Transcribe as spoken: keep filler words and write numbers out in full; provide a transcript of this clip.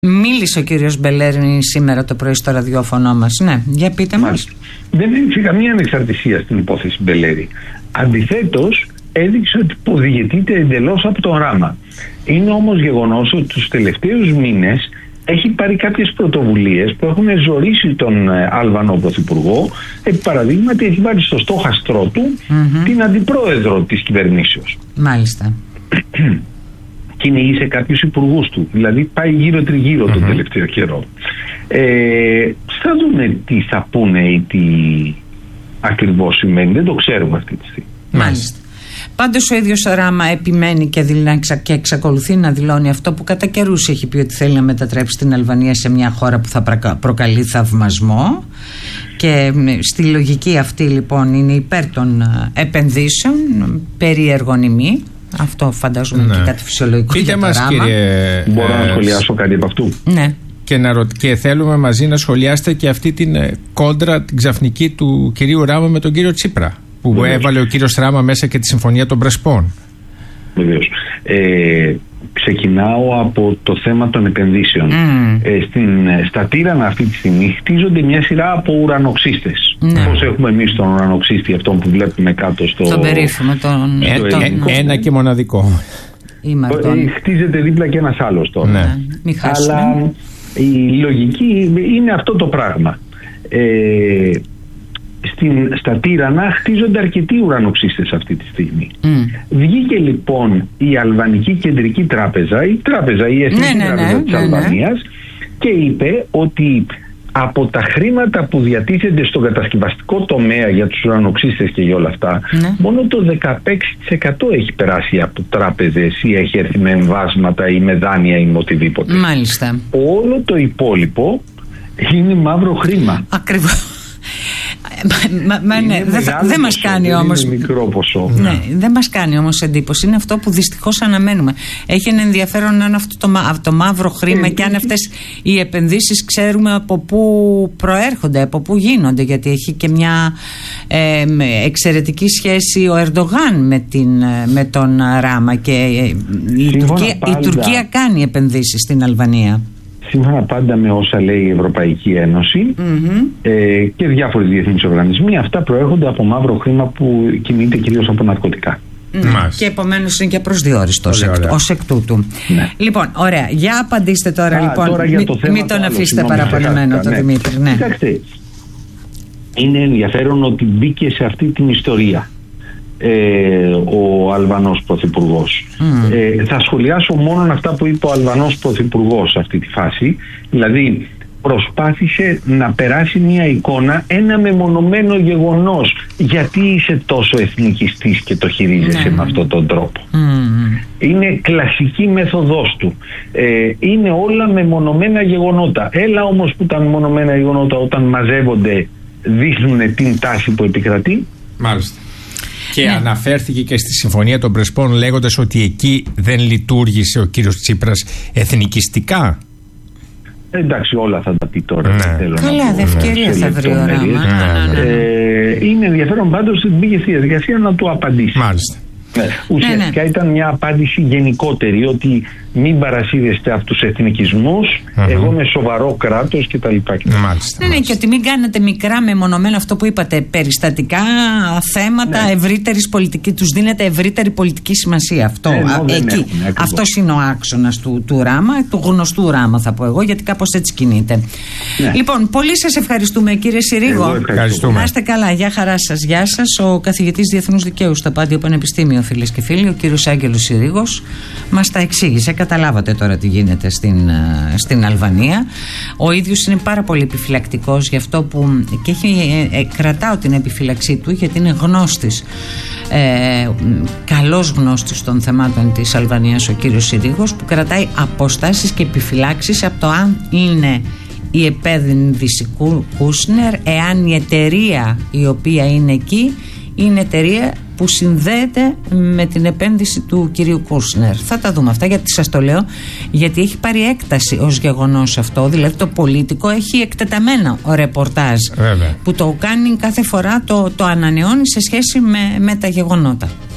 Μίλησε ο κύριος Μπελέρη σήμερα το πρωί στο ραδιόφωνο μας. Ναι, για πείτε μας. Δεν έδειξε καμία ανεξαρτησία στην υπόθεση Μπελέρη. Αντιθέτως, έδειξε ότι υποδιαιτείται εντελώς από το Ράμα. Είναι όμως γεγονός ότι τους τελευταίους μήνες έχει πάρει κάποιες πρωτοβουλίες που έχουν ζωρίσει τον Αλβανό Πρωθυπουργό. Επί παραδείγματι, έχει βάλει στο στόχαστρό του mm-hmm. την αντιπρόεδρο της κυβερνήσεως. Μάλιστα. Κυνηγεί κάποιους υπουργούς του. Δηλαδή πάει γύρω τριγύρω mm-hmm. τον τελευταίο καιρό. Ε, θα δούμε τι θα πούνε ή τι ακριβώς σημαίνει. Δεν το ξέρουμε αυτή τη στιγμή. Μάλιστα. Πάντως ο ίδιος ο Ράμα επιμένει και, δηλά, και εξακολουθεί να δηλώνει αυτό που κατά καιρούς έχει πει, ότι θέλει να μετατρέψει την Αλβανία σε μια χώρα που θα προκαλεί θαυμασμό, και στη λογική αυτή λοιπόν είναι υπέρ των επενδύσεων, περίεργον ημί. Αυτό φαντάζομαι ναι. και κάτι φυσιολογικό. Πείτε για μας, το Ράμα. Κύριε... Μπορώ να σχολιάσω κάτι από αυτού? Ναι. Και, να ρω... και θέλουμε μαζί να σχολιάσετε και αυτή την κόντρα, την ξαφνική του κυρίου Ράμα με τον κύριο Τσίπρα, που Βεβαίως. έβαλε ο κύριος Ράμα μέσα και τη Συμφωνία των Πρεσπών. Βεβαίως. Ε, ξεκινάω από το θέμα των επενδύσεων. Mm. Ε, στην, στα Τύρανα αυτή τη στιγμή χτίζονται μια σειρά από ουρανοξύστες. Mm. Πώς έχουμε εμείς τον ουρανοξύστη αυτόν που βλέπουμε κάτω στο... Τον περίφημο, τον... Ε, τον... Ε, ένα και μοναδικό. Ε, χτίζεται δίπλα και ένας άλλος τώρα. Ναι. Μην χάσουμε. Αλλά η λογική είναι αυτό το πράγμα. Ε, Στην, στα Τύρανα χτίζονται αρκετοί ουρανοξύστες αυτή τη στιγμή. Mm. Βγήκε λοιπόν η Αλβανική Κεντρική Τράπεζα, η τράπεζα, η Εθνική ναι, ναι, Τράπεζα ναι, της ναι, Αλβανίας, ναι. και είπε ότι από τα χρήματα που διατίθενται στον κατασκευαστικό τομέα για τους ουρανοξύστες και για όλα αυτά, ναι. μόνο το δεκαπέντε τοις εκατό έχει περάσει από τράπεζες ή έχει έρθει με εμβάσματα ή με δάνεια ή με οτιδήποτε. Μάλιστα. Όλο το υπόλοιπο είναι μαύρο χρήμα. Ακριβώς. Μα, μα, ναι, δεν δε μας κάνει όμως. Είναι μικρό ποσό. Ναι, δεν μας κάνει όμως εντύπωση. Είναι αυτό που δυστυχώς αναμένουμε. Έχει ένα ενδιαφέρον αν αυτό το, το μαύρο χρήμα ε, και αν αυτές οι επενδύσεις ξέρουμε από πού προέρχονται, από πού γίνονται. Γιατί έχει και μια ε, εξαιρετική σχέση ο Ερντογάν με, την, με τον Ράμα και ε, η, Τουρκία, η Τουρκία κάνει επενδύσεις στην Αλβανία. Σύμφωνα πάντα με όσα λέει η Ευρωπαϊκή Ένωση mm-hmm. ε, και διάφοροι διεθνείς οργανισμοί, αυτά προέρχονται από μαύρο χρήμα που κινείται κυρίως από ναρκωτικά. Mm. Και επομένως είναι και προσδιοριστό ως εκ τούτου. Ναι. Λοιπόν, ωραία. Για απαντήστε τώρα, Α, λοιπόν. Τώρα για το θέμα μην τον αφήσετε παραπονεμένο τον ναι. Δημήτρη. Ναι. Κοιτάξτε, είναι ενδιαφέρον ότι μπήκε σε αυτή την ιστορία Ε, ο Αλβανός Πρωθυπουργός. Mm. Ε, θα σχολιάσω μόνο αυτά που είπε ο Αλβανός Πρωθυπουργός σε αυτή τη φάση. Δηλαδή προσπάθησε να περάσει μια εικόνα, ένα μεμονωμένο γεγονός. Γιατί είσαι τόσο εθνικιστής και το χειρίζεσαι mm. με αυτόν τον τρόπο. Mm. Είναι κλασική μέθοδος του. Ε, είναι όλα μεμονωμένα γεγονότα. Έλα όμως που τα μεμονωμένα γεγονότα όταν μαζεύονται δείχνουν την τάση που επικρατεί. Μάλιστα. Και ναι. αναφέρθηκε και στη Συμφωνία των Πρεσπών λέγοντας ότι εκεί δεν λειτουργήσε ο κύριος Τσίπρας εθνικιστικά. Εντάξει, όλα θα τα πει τώρα. Ναι. Θέλω Καλά, δε ευκαιρία θα βρει ο Ράμα. Ε, είναι ενδιαφέρον πάντως ότι μπήκε στη διαδικασία να του απαντήσει. Μάλιστα. Ναι. Ουσιαστικά ναι, ναι. ήταν μια απάντηση γενικότερη ότι μην παρασύρεστε από τους εθνικισμούς, uh-huh. εγώ είμαι σοβαρό κράτος κτλ. Ναι, ναι, και ότι μην κάνετε μικρά μεμονωμένα αυτό που είπατε, περιστατικά θέματα ναι. ευρύτερης πολιτικής, τους δίνετε ευρύτερη πολιτική σημασία. Αυτό, ναι, α, εκεί. Έχουμε, αυτός είναι ο άξονας του, του Ράμα, του γνωστού Ράμα θα πω εγώ, γιατί κάπως έτσι κινείται. Ναι. Λοιπόν, πολύ σας ευχαριστούμε κύριε Συρίγο. Να είστε καλά, γεια χαρά σας. Γεια σας, ο καθηγητής Διεθνούς Δικαίου στο Πάντιο Πανεπιστήμιο, φίλες και φίλοι, ο κύριος Άγγελος Συρίγος, μας τα εξήγησε. Καταλάβατε τώρα τι γίνεται στην, στην Αλβανία. Ο ίδιος είναι πάρα πολύ επιφυλακτικός γι' αυτό που και έχει, ε, κρατάω την επιφύλαξή του γιατί είναι γνώστης, ε, καλός γνώστης των θεμάτων της Αλβανίας ο κύριος Συρίγος, που κρατάει αποστάσεις και επιφυλάξεις από το αν είναι η επένδυση Κούσνερ, εάν η εταιρεία η οποία είναι εκεί είναι εταιρεία που συνδέεται με την επένδυση του κυρίου Κούσνερ. Θα τα δούμε αυτά, γιατί σας το λέω, γιατί έχει πάρει έκταση ως γεγονός αυτό. Δηλαδή το Πολίτικο έχει εκτεταμένο ρεπορτάζ Βέβαια. που το κάνει κάθε φορά, το, το ανανεώνει σε σχέση με, με τα γεγονότα.